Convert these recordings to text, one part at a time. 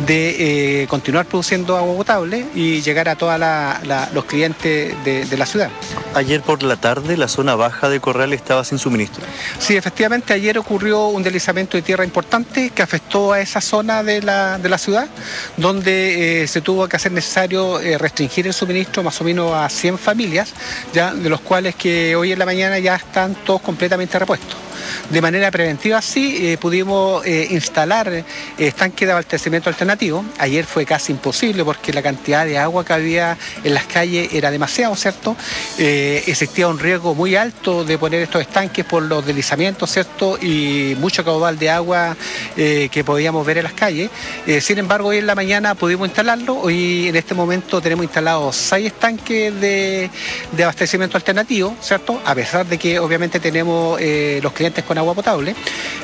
de continuar produciendo agua potable y llegar a todos los clientes de la ciudad. Ayer por la tarde la zona baja de Corral estaba sin suministro. Sí, efectivamente ayer ocurrió un deslizamiento de tierra importante que afectó a esa zona de la ciudad, donde se tuvo que hacer necesario restringir el suministro más o menos a 100 familias, ya de los cuales que hoy en la mañana ya están todos completamente repuestos. De manera preventiva sí pudimos instalar estanques de abastecimiento alternativo. Ayer fue casi imposible porque la cantidad de agua que había en las calles era demasiado, ¿cierto? Existía un riesgo muy alto de poner estos estanques por los deslizamientos, ¿cierto? Y mucho caudal de agua que podíamos ver en las calles. Sin embargo, hoy en la mañana pudimos instalarlo. Hoy en este momento tenemos instalados 6 estanques de abastecimiento alternativo, ¿cierto? A pesar de que obviamente tenemos los clientes con agua potable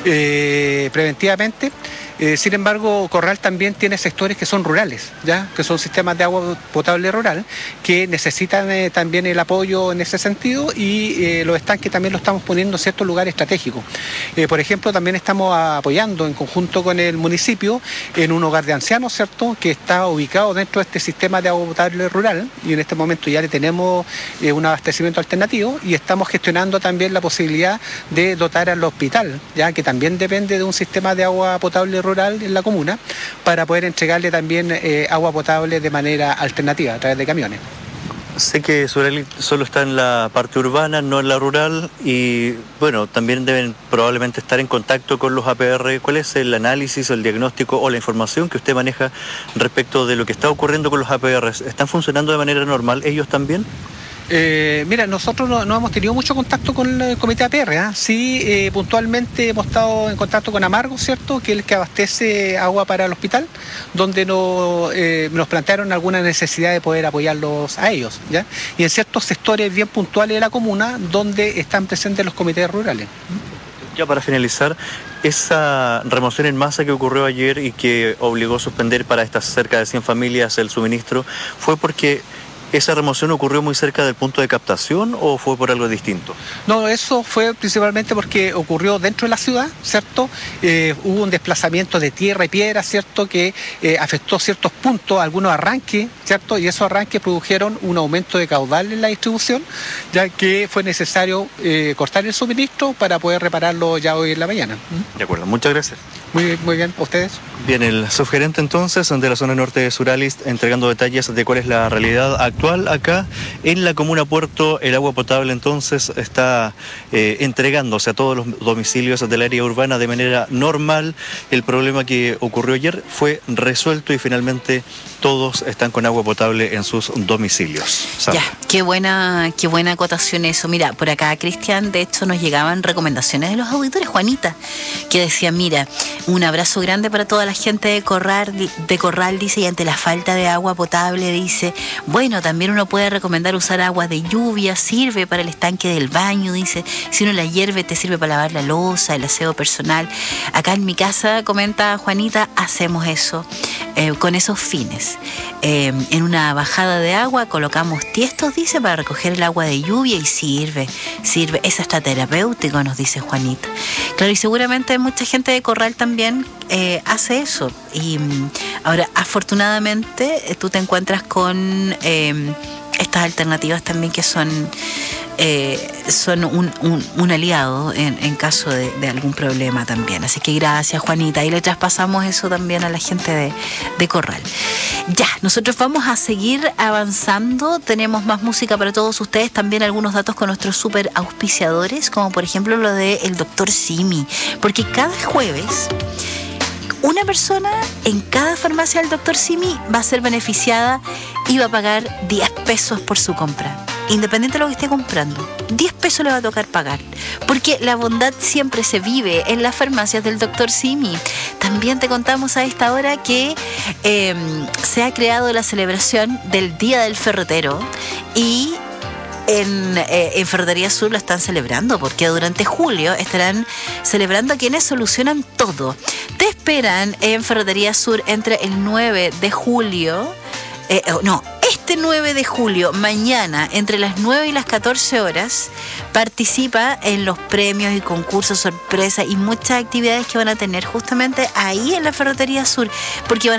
preventivamente. Sin embargo, Corral también tiene sectores que son rurales, ¿ya? Que son sistemas de agua potable rural que necesitan también el apoyo en ese sentido y los estanques también los estamos poniendo en ciertos lugares estratégicos. Por ejemplo, también estamos apoyando en conjunto con el municipio en un hogar de ancianos, ¿cierto? Que está ubicado dentro de este sistema de agua potable rural y en este momento ya le tenemos un abastecimiento alternativo y estamos gestionando también la posibilidad de dotar al hospital, ya que también depende de un sistema de agua potable rural en la comuna, para poder entregarle también agua potable de manera alternativa a través de camiones. Sé que Suralis solo está en la parte urbana, no en la rural, y bueno, también deben probablemente estar en contacto con los APR. ¿Cuál es el análisis, el diagnóstico o la información que usted maneja respecto de lo que está ocurriendo con los APR? ¿Están funcionando de manera normal ellos también? Mira, nosotros no hemos tenido mucho contacto con el comité APR, ¿eh? Sí, puntualmente hemos estado en contacto con Amargo, ¿cierto? Que es el que abastece agua para el hospital, donde nos plantearon alguna necesidad de poder apoyarlos a ellos, ¿ya? Y en ciertos sectores bien puntuales de la comuna, donde están presentes los comités rurales. Ya para finalizar, esa remoción en masa que ocurrió ayer y que obligó a suspender para estas cerca de 100 familias el suministro, ¿fue porque esa remoción ocurrió muy cerca del punto de captación o fue por algo distinto? No, eso fue principalmente porque ocurrió dentro de la ciudad, ¿cierto? Hubo un desplazamiento de tierra y piedra, ¿cierto? Que afectó ciertos puntos, algunos arranques, ¿cierto? Y esos arranques produjeron un aumento de caudal en la distribución, ya que fue necesario cortar el suministro para poder repararlo ya hoy en la mañana. De acuerdo, muchas gracias. Muy bien, ¿a ustedes? Bien, el subgerente entonces de la zona norte de Suralis entregando detalles de cuál es la realidad actual acá en la comuna Puerto. El agua potable entonces está entregándose a todos los domicilios del área urbana de manera normal. El problema que ocurrió ayer fue resuelto y finalmente todos están con agua potable en sus domicilios. Ya, qué buena acotación eso. Mira, por acá, Cristian, de hecho nos llegaban recomendaciones de los auditores, Juanita, que decía, mira, un abrazo grande para toda la gente de Corral, dice, y ante la falta de agua potable, dice, bueno, también uno puede recomendar usar agua de lluvia, sirve para el estanque del baño, dice, si uno la hierve te sirve para lavar la loza, el aseo personal. Acá en mi casa, comenta Juanita, hacemos eso, con esos fines. En una bajada de agua colocamos tiestos, dice, para recoger el agua de lluvia y sirve, es hasta terapéutico, nos dice Juanita. Claro, y seguramente mucha gente de Corral también hace eso. Y ahora, afortunadamente, tú te encuentras con estas alternativas también que son un aliado en caso de algún problema también. Así que gracias, Juanita. Y le traspasamos eso también a la gente de Corral. Ya, nosotros vamos a seguir avanzando. Tenemos más música para todos ustedes. También algunos datos con nuestros super auspiciadores, como por ejemplo lo del Dr. Simi. Porque cada jueves una persona en cada farmacia del Dr. Simi va a ser beneficiada y va a pagar 10 pesos por su compra. Independiente de lo que esté comprando, 10 pesos le va a tocar pagar. Porque la bondad siempre se vive en las farmacias del Dr. Simi. También te contamos a esta hora que se ha creado la celebración del Día del Ferretero y en Ferretería Sur lo están celebrando, porque durante julio estarán celebrando a quienes solucionan todo. Te esperan en Ferretería Sur entre el 9 de julio, este 9 de julio, mañana, entre las 9 y las 14 horas, participa en los premios y concursos sorpresa y muchas actividades que van a tener justamente ahí en la Ferretería Sur, porque van